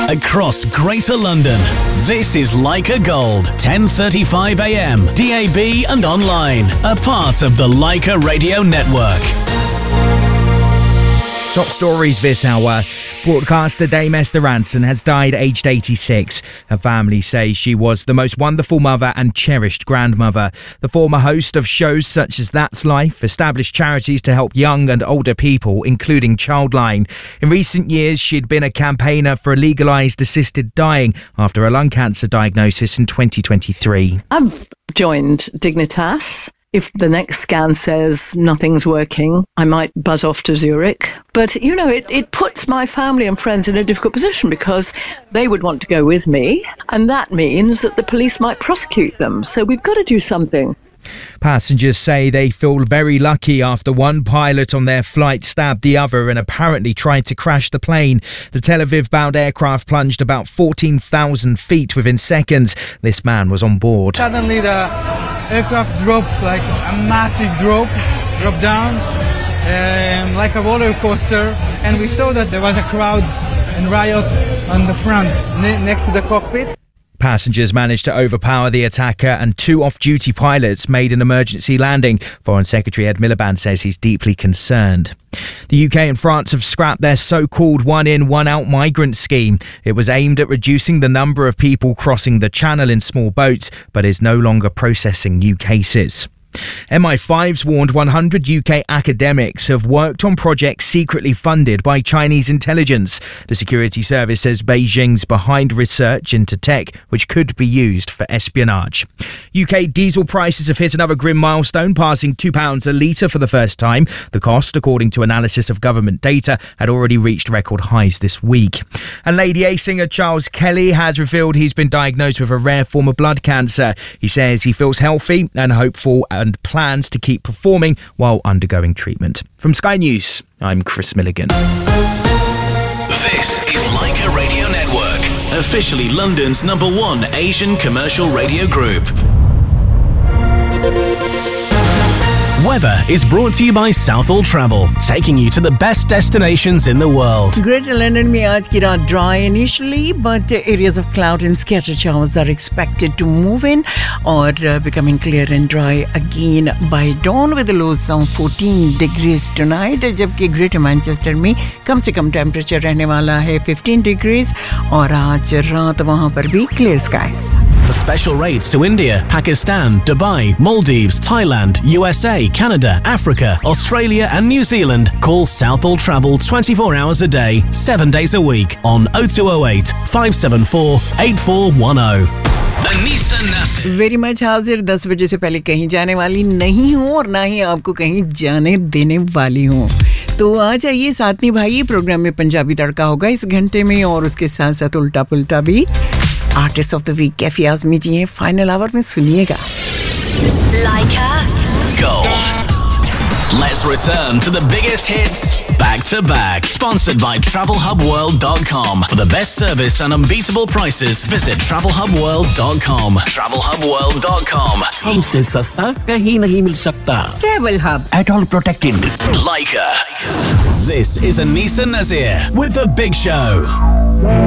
across Greater London. This is Leica Gold, 10:35 a.m, DAB and online. A part of the Leica Radio Network. Top stories this hour. Broadcaster Dame Esther Rantzen has died aged 86. Her family say she was the most wonderful mother and cherished grandmother. The former host of shows such as That's Life established charities to help young and older people, including Childline. In recent years, she'd been a campaigner for a legalised assisted dying after a lung cancer diagnosis in 2023. I've joined Dignitas. If the next scan says nothing's working, I might buzz off to Zurich. But, you know, it puts my family and friends in a difficult position because they would want to go with me. And that means that the police might prosecute them. So we've got to do something. Passengers say they feel very lucky after one pilot on their flight stabbed the other and apparently tried to crash the plane. The Tel Aviv-bound aircraft plunged about 14,000 feet within seconds. This man was on board. Suddenly the aircraft dropped like a massive drop down like a roller coaster, and we saw that there was a crowd and riot on the front next to the cockpit. Passengers managed to overpower the attacker and two off-duty pilots made an emergency landing. Foreign Secretary Ed Miliband says he's deeply concerned. The UK and France have scrapped their so-called one-in, one-out migrant scheme. It was aimed at reducing the number of people crossing the channel in small boats, but is no longer processing new cases. MI5's warned 100 UK academics have worked on projects secretly funded by Chinese intelligence. The security service says Beijing's behind research into tech which could be used for espionage. UK diesel prices have hit another grim milestone, passing £2 a litre for the first time. The cost, according to analysis of government data, had already reached record highs this week. And Lady A singer Charles Kelly has revealed he's been diagnosed with a rare form of blood cancer. He says he feels healthy and hopeful and plans to keep performing while undergoing treatment. From Sky News, I'm Chris Milligan. This is Leica Radio Network, officially London's #1 Asian commercial radio group. Weather is brought to you by Southall Travel, taking you to the best destinations in the world. Greater London में आज की रात dry initially, but areas of cloud and scattered showers are expected to move in or becoming clear and dry again by dawn with the lows of 14 degrees tonight. जबकि Greater Manchester में कम से कम temperature रहने वाला है 15 degrees और आज रात वहाँ पर भी clear skies. For special rates to India, Pakistan, Dubai, Maldives, Thailand, USA, Canada, Africa, Australia and New Zealand, call Southall Travel 24 hours a day, 7 days a week on 0208 574 8410. Anisa Nasser. Very much हाजिर 10 बजे से पहले कहीं जाने वाली नहीं हूँ और ना ही आपको कहीं जाने देने वाली हूँ. तो आ जाइए साथनी भाई, प्रोग्राम में पंजाबी तड़का होगा इस घंटे में और उसके साथ साथ उल्टा पुल्टा भी. Artist of the week Kaifi Azmi जी हैं फाइनल आवर में, सुनिएगा. Leica Gold. Let's return to the biggest hits back to back. Sponsored by TravelHubWorld.com. For the best service and unbeatable prices, visit TravelHubWorld.com. TravelHubWorld.com. हमसे सस्ता कहीं नहीं मिल सकता. Travel Hub. At all protected. Leica. This is Anisa Nazir with The Big Show.